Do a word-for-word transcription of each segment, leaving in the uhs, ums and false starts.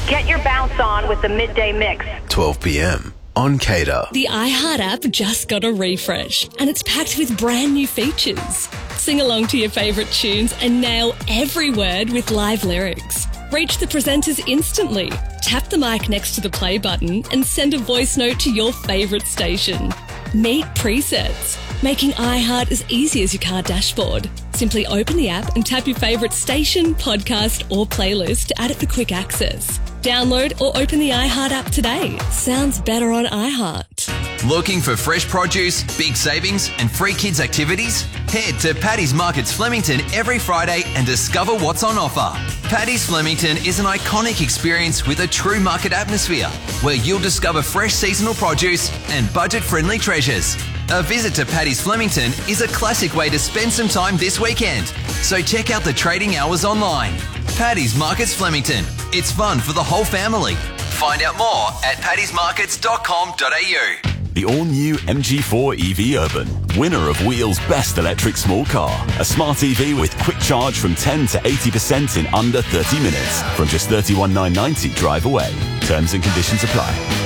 Get your bounce on with the Midday Mix. twelve p.m. on Cater. The iHeart app just got a refresh and it's packed with brand new features. Sing along to your favourite tunes and nail every word with live lyrics. Reach the presenters instantly. Tap the mic next to the play button and send a voice note to your favourite station. Meet presets, making iHeart as easy as your car dashboard. Simply open the app and tap your favourite station, podcast or playlist to add it for quick access. Download or open the iHeart app today. Sounds better on iHeart. Looking for fresh produce, big savings and free kids activities? Head to Paddy's Markets Flemington every Friday and discover what's on offer. Paddy's Flemington is an iconic experience with a true market atmosphere where you'll discover fresh seasonal produce and budget-friendly treasures. A visit to Paddy's Flemington is a classic way to spend some time this weekend, so check out the trading hours online. Paddy's Markets Flemington. It's fun for the whole family. Find out more at paddys markets dot com dot a u. The all-new M G four E V Urban, winner of Wheel's Best Electric Small Car. A smart E V with quick charge from ten to eighty percent in under thirty minutes from just thirty-one thousand nine hundred ninety drive away. Terms and conditions apply.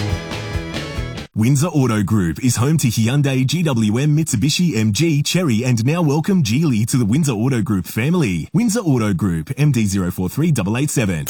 Windsor Auto Group is home to Hyundai, G W M, Mitsubishi, M G, Chery, and now welcome Geely to the Windsor Auto Group family. Windsor Auto Group, M D zero four three eight eight seven.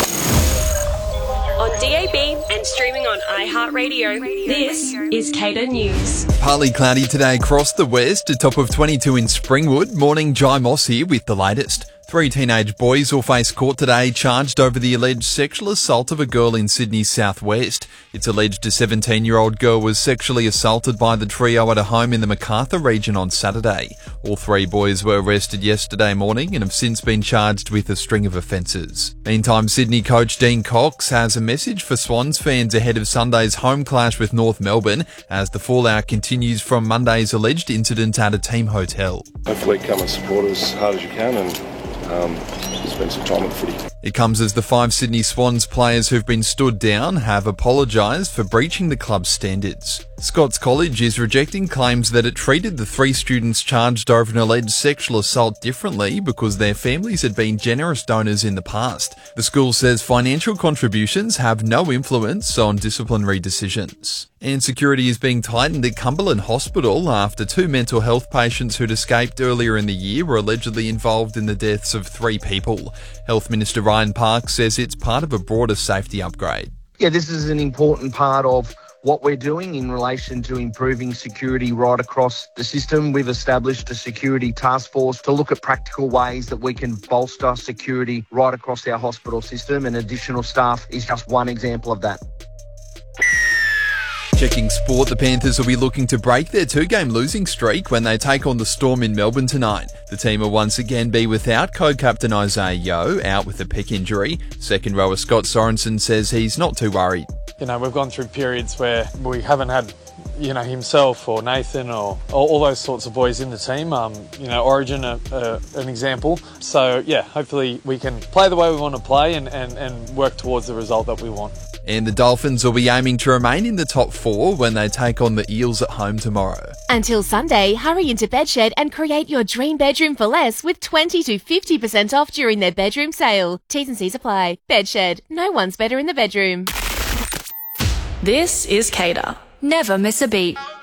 On D A B and streaming on iHeartRadio, this is Cater News. Partly cloudy today across the west, a top of twenty-two in Springwood. Morning, Jai Moss here with the latest. Three teenage boys will face court today charged over the alleged sexual assault of a girl in Sydney's southwest. It's alleged a seventeen-year-old girl was sexually assaulted by the trio at a home in the Macarthur region on Saturday. All three boys were arrested yesterday morning and have since been charged with a string of offences. Meantime, Sydney coach Dean Cox has a message for Swans fans ahead of Sunday's home clash with North Melbourne as the fallout continues from Monday's alleged incident at a team hotel. Hopefully come and support us as hard as you can and Um, spend some time with footy. It comes as the five Sydney Swans players who've been stood down have apologised for breaching the club's standards. Scots College is rejecting claims that it treated the three students charged over an alleged sexual assault differently because their families had been generous donors in the past. The school says financial contributions have no influence on disciplinary decisions. And security is being tightened at Cumberland Hospital after two mental health patients who'd escaped earlier in the year were allegedly involved in the deaths of three people. Health Minister Ryan Park says it's part of a broader safety upgrade. Yeah, this is an important part of what we're doing in relation to improving security right across the system. We've established a security task force to look at practical ways that we can bolster security right across our hospital system, and additional staff is just one example of that. Checking sport, the Panthers will be looking to break their two-game losing streak when they take on the Storm in Melbourne tonight. The team will once again be without co-captain Isaiah Yeo, out with a pec injury. Second rower Scott Sorensen says he's not too worried. You know, we've gone through periods where we haven't had, you know, himself or Nathan or all, all those sorts of boys in the team. Um, you know, Origin, a, a, an example. So, yeah, hopefully we can play the way we want to play and, and, and work towards the result that we want. And the Dolphins will be aiming to remain in the top four when they take on the Eels at home tomorrow. Until Sunday, hurry into Bedshed and create your dream bedroom for less with twenty to fifty percent off during their bedroom sale. T's and C's apply. Bedshed. No one's better in the bedroom. This is Cater. Never miss a beat.